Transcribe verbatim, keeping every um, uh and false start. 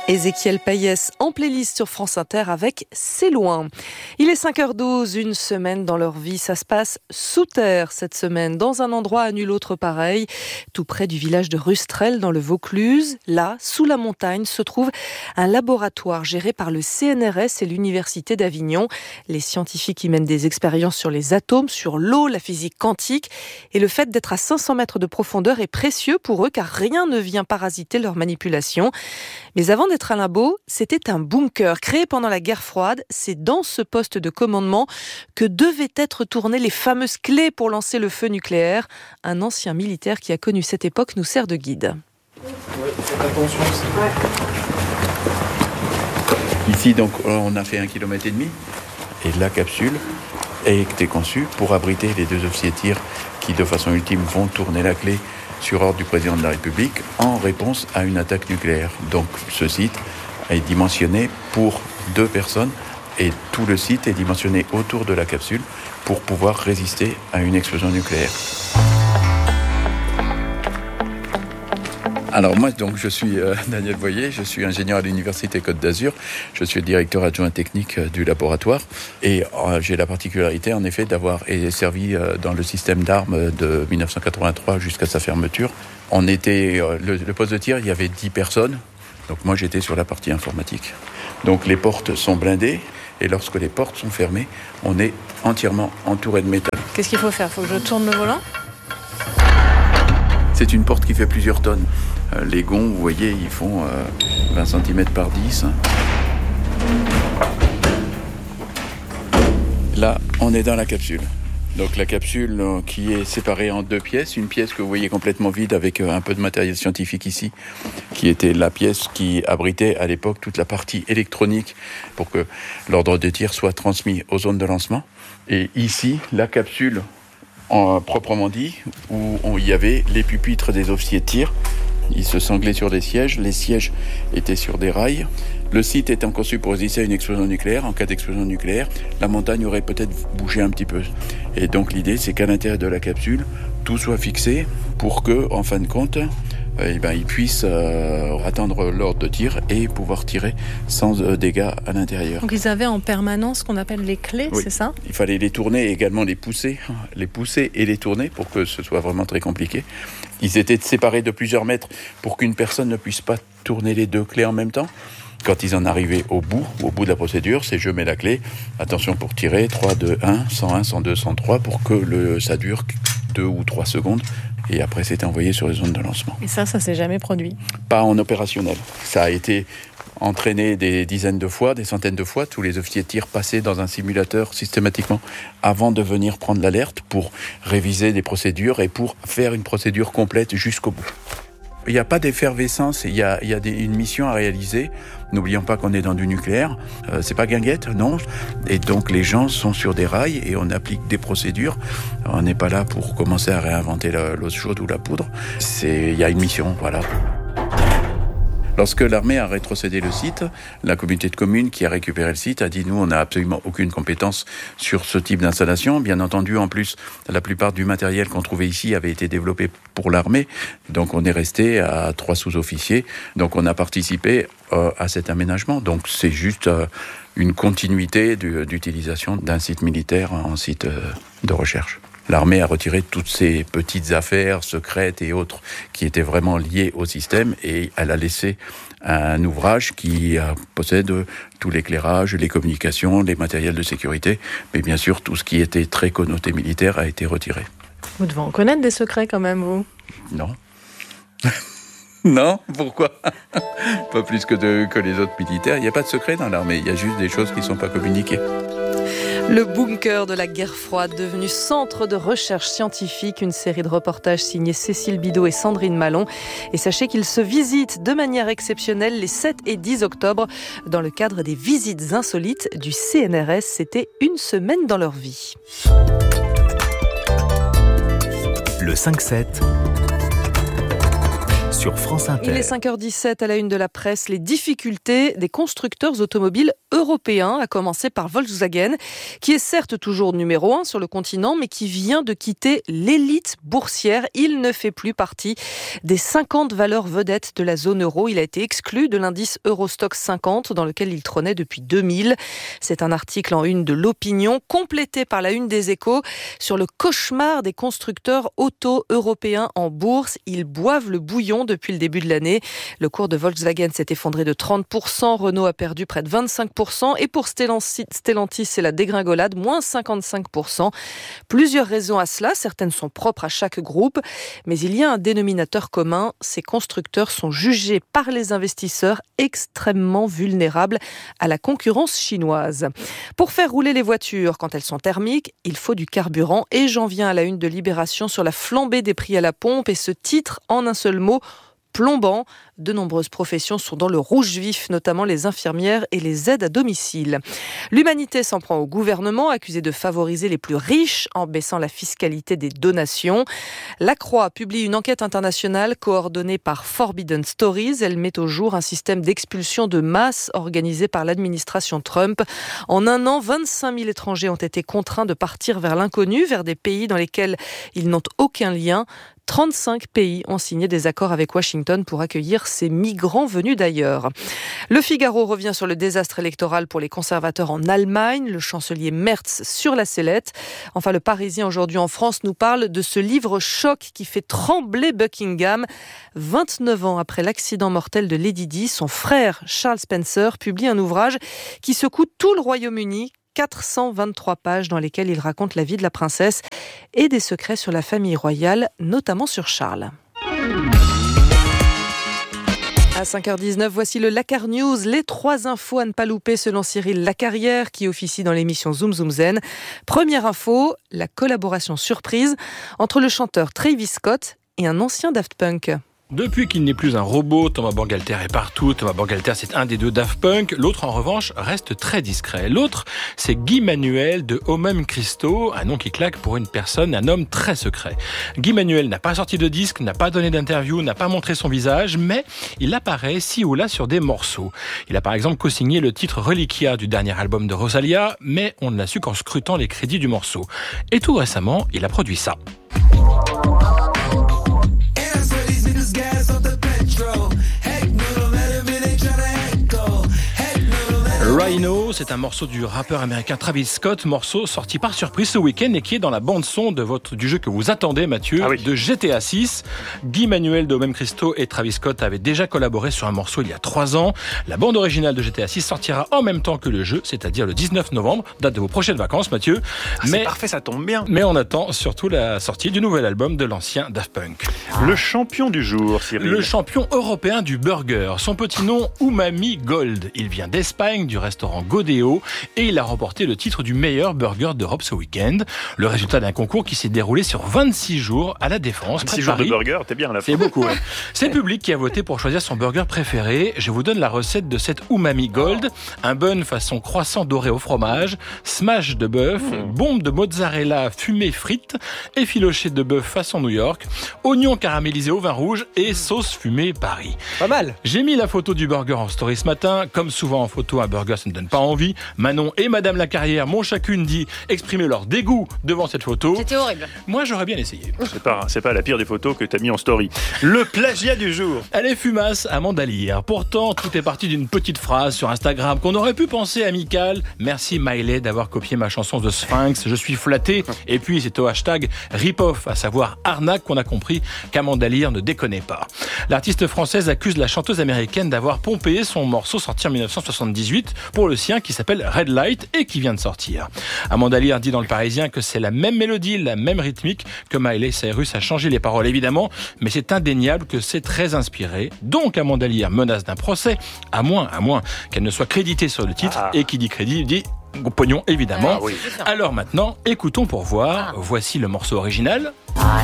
Ézéchiel Payès en playlist sur France Inter avec C'est loin. Il est cinq heures douze, une semaine dans leur vie. Ça se passe sous terre cette semaine, dans un endroit à nul autre pareil, tout près du village de Rustrel dans le Vaucluse. Là, sous la montagne, se trouve un laboratoire géré par le C N R S et l'Université d'Avignon. Les scientifiques y mènent des expériences sur les atomes, sur l'eau, la physique quantique. Et le fait d'être à cinq cents mètres de profondeur est précieux pour eux car rien ne vient parasiter leur manipulation. Mais avant d'être un labo, c'était un bunker créé pendant la guerre froide. C'est dans ce poste de commandement que devaient être tournées les fameuses clés pour lancer le feu nucléaire. Un ancien militaire qui a connu cette époque nous sert de guide. Oui, faites attention. Ouais. Ici, donc, on a fait un kilomètre et demi. Et la capsule a été conçue pour abriter les deux officiers de tir qui, de façon ultime, vont tourner la clé sur ordre du président de la République en réponse à une attaque nucléaire. Donc ce site est dimensionné pour deux personnes et tout le site est dimensionné autour de la capsule pour pouvoir résister à une explosion nucléaire. Alors moi, donc, je suis euh, Daniel Boyer, je suis ingénieur à l'Université Côte d'Azur, je suis le directeur adjoint technique euh, du laboratoire et euh, j'ai la particularité en effet d'avoir servi euh, dans le système d'armes de dix-neuf cent quatre-vingt-trois jusqu'à sa fermeture. On était, euh, le, le poste de tir, il y avait dix personnes, donc moi j'étais sur la partie informatique. Donc les portes sont blindées et lorsque les portes sont fermées, on est entièrement entouré de métal. Qu'est-ce qu'il faut faire ? Il faut que je tourne le volant ? C'est une porte qui fait plusieurs tonnes. Euh, les gonds, vous voyez, ils font euh, vingt centimètres par dix. Là, on est dans la capsule. Donc la capsule euh, qui est séparée en deux pièces. Une pièce que vous voyez complètement vide avec euh, un peu de matériel scientifique ici, qui était la pièce qui abritait à l'époque toute la partie électronique pour que l'ordre de tir soit transmis aux zones de lancement. Et ici, la capsule en, proprement dit, où on, il y avait les pupitres des officiers de tir. Ils se sanglaient sur des sièges, les sièges étaient sur des rails. Le site étant conçu pour résister à une explosion nucléaire, en cas d'explosion nucléaire, la montagne aurait peut-être bougé un petit peu. Et donc l'idée, c'est qu'à l'intérieur de la capsule, tout soit fixé pour que, en fin de compte, eh ben, ils puissent euh, attendre l'ordre de tir et pouvoir tirer sans euh, dégâts à l'intérieur. Donc ils avaient en permanence ce qu'on appelle les clés, oui. C'est ça ? Il fallait les tourner et également les pousser, les pousser et les tourner pour que ce soit vraiment très compliqué. Ils étaient séparés de plusieurs mètres pour qu'une personne ne puisse pas tourner les deux clés en même temps. Quand ils en arrivaient au bout, au bout de la procédure, c'est je mets la clé, attention pour tirer, trois, deux, un, cent un, cent deux, cent trois, pour que le, ça dure deux ou trois secondes. Et après, c'était envoyé sur les zones de lancement. Et ça, ça s'est jamais produit ? Pas en opérationnel. Ça a été entraîné des dizaines de fois, des centaines de fois. Tous les officiers de tir passaient dans un simulateur systématiquement avant de venir prendre l'alerte pour réviser des procédures et pour faire une procédure complète jusqu'au bout. Il n'y a pas d'effervescence, il y a, il y a des, une mission à réaliser. N'oublions pas qu'on est dans du nucléaire. Euh, c'est pas guinguette, non. Et donc les gens sont sur des rails et on applique des procédures. On n'est pas là pour commencer à réinventer la, l'eau chaude ou la poudre. C'est, il y a une mission, voilà. Lorsque l'armée a rétrocédé le site, la communauté de communes qui a récupéré le site a dit « nous, on n'a absolument aucune compétence sur ce type d'installation ». Bien entendu, en plus, la plupart du matériel qu'on trouvait ici avait été développé pour l'armée. Donc on est resté à trois sous-officiers. Donc on a participé euh, à cet aménagement. Donc c'est juste euh, une continuité du, d'utilisation d'un site militaire en site euh, de recherche. L'armée a retiré toutes ces petites affaires secrètes et autres qui étaient vraiment liées au système et elle a laissé un ouvrage qui possède tout l'éclairage, les communications, les matériels de sécurité, mais bien sûr tout ce qui était très connoté militaire a été retiré. Vous devez en connaître des secrets quand même, vous ? Non. Non, pourquoi ? Pas plus que, de, que les autres militaires. Il n'y a pas de secret dans l'armée, il y a juste des choses qui ne sont pas communiquées. Le bunker de la guerre froide, devenu centre de recherche scientifique, une série de reportages signés Cécile Bidot et Sandrine Malon. Et sachez qu'ils se visitent de manière exceptionnelle les sept et dix octobre dans le cadre des visites insolites du C N R S. C'était une semaine dans leur vie. Le cinq sept sur France Inter. Il est cinq heures dix-sept à la une de la presse. Les difficultés des constructeurs automobiles européens, à commencer par Volkswagen, qui est certes toujours numéro un sur le continent, mais qui vient de quitter l'élite boursière. Il ne fait plus partie des cinquante valeurs vedettes de la zone euro. Il a été exclu de l'indice Eurostoxx cinquante, dans lequel il trônait depuis deux mille. C'est un article en une de l'Opinion, complété par la une des Échos, sur le cauchemar des constructeurs auto européens en bourse. Ils boivent le bouillon depuis le début de l'année. Le cours de Volkswagen s'est effondré de trente pour cent, Renault a perdu près de vingt-cinq pour cent et pour Stellantis, c'est la dégringolade, moins cinquante-cinq pour cent. Plusieurs raisons à cela, certaines sont propres à chaque groupe, mais il y a un dénominateur commun, ces constructeurs sont jugés par les investisseurs extrêmement vulnérables à la concurrence chinoise. Pour faire rouler les voitures quand elles sont thermiques, il faut du carburant et j'en viens à la une de Libération sur la flambée des prix à la pompe et ce titre en un seul mot, plombant. De nombreuses professions sont dans le rouge vif, notamment les infirmières et les aides à domicile. L'humanité s'en prend au gouvernement, accusé de favoriser les plus riches en baissant la fiscalité des donations. La Croix publie une enquête internationale coordonnée par Forbidden Stories. Elle met au jour un système d'expulsion de masse organisé par l'administration Trump. En un an, vingt-cinq mille étrangers ont été contraints de partir vers l'inconnu, vers des pays dans lesquels ils n'ont aucun lien. trente-cinq pays ont signé des accords avec Washington pour accueillir ces migrants venus d'ailleurs. Le Figaro revient sur le désastre électoral pour les conservateurs en Allemagne, le chancelier Merz sur la sellette. Enfin, le Parisien aujourd'hui en France nous parle de ce livre choc qui fait trembler Buckingham. vingt-neuf ans après l'accident mortel de Lady Di, son frère Charles Spencer publie un ouvrage qui secoue tout le Royaume-Uni. quatre cent vingt-trois pages dans lesquelles il raconte la vie de la princesse et des secrets sur la famille royale, notamment sur Charles. À cinq heures dix-neuf, voici le Lakar News, les trois infos à ne pas louper selon Cyril Lacarrière qui officie dans l'émission Zoom Zoom Zen. Première info, la collaboration surprise entre le chanteur Travis Scott et un ancien Daft Punk. Depuis qu'il n'est plus un robot, Thomas Bangalter est partout. Thomas Bangalter, c'est un des deux Daft Punk. L'autre, en revanche, reste très discret. L'autre, c'est Guy Manuel de Homem Christo, un nom qui claque pour une personne, un homme très secret. Guy Manuel n'a pas sorti de disque, n'a pas donné d'interview, n'a pas montré son visage, mais il apparaît ci ou là sur des morceaux. Il a par exemple co-signé le titre Reliquia du dernier album de Rosalia, mais on ne l'a su qu'en scrutant les crédits du morceau. Et tout récemment, il a produit ça. Rhino, c'est un morceau du rappeur américain Travis Scott, morceau sorti par surprise ce week-end et qui est dans la bande-son de votre, du jeu que vous attendez, Mathieu, ah oui. de G T A six. Guy Manuel de Homem Christo et Travis Scott avaient déjà collaboré sur un morceau il y a trois ans. La bande originale de G T A six sortira en même temps que le jeu, c'est-à-dire le dix-neuf novembre, date de vos prochaines vacances, Mathieu. Ah, mais, c'est parfait, ça tombe bien. Mais on attend surtout la sortie du nouvel album de l'ancien Daft Punk. Le champion du jour, Cyril. Le champion européen du burger. Son petit nom, Umami Gold. Il vient d'Espagne, du restaurant Godeo, et il a remporté le titre du meilleur burger d'Europe ce week-end. Le résultat d'un concours qui s'est déroulé sur vingt-six jours à la Défense. vingt-six jours de burger, t'es bien à la fin. C'est beaucoup, ouais. C'est le public qui a voté pour choisir son burger préféré. Je vous donne la recette de cette Umami Gold. Un bun façon croissant doré au fromage, smash de bœuf, mmh. bombe de mozzarella fumée frite, effiloché de bœuf façon New York, oignons caramélisés au vin rouge et sauce fumée Paris. Pas mal. J'ai mis la photo du burger en story ce matin. Comme souvent en photo, un burger, ça ne donne pas envie. Manon et Madame Lacarrière m'ont chacune dit exprimer leur dégoût devant cette photo. C'était horrible. Moi, j'aurais bien essayé. C'est pas, c'est pas la pire des photos que t'as mis en story. Le plagiat du jour. Elle est fumasse, Amanda Lear. Pourtant, tout est parti d'une petite phrase sur Instagram qu'on aurait pu penser amicale. Merci Miley d'avoir copié ma chanson The Sphinx. Je suis flatté. Et puis, c'est au hashtag rip-off, à savoir arnaque, qu'on a compris qu'Amanda Lear ne déconnait pas. L'artiste française accuse la chanteuse américaine d'avoir pompé son morceau sorti en dix-neuf cent soixante-dix-huit pour le sien qui s'appelle Red Light et qui vient de sortir. Amanda Lear dit dans Le Parisien que c'est la même mélodie, la même rythmique que Miley Cyrus, a changé les paroles évidemment, mais c'est indéniable que c'est très inspiré. Donc Amanda Lear menace d'un procès, à moins, à moins qu'elle ne soit créditée sur le titre, ah. et qui dit crédit dit pognon évidemment. Ah, oui. Alors maintenant, écoutons pour voir. Ah. Voici le morceau original. I